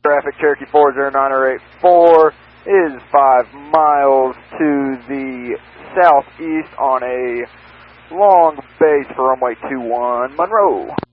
Traffic Cherokee 409084 is 5 miles to the southeast on a long base for runway 21 Monroe.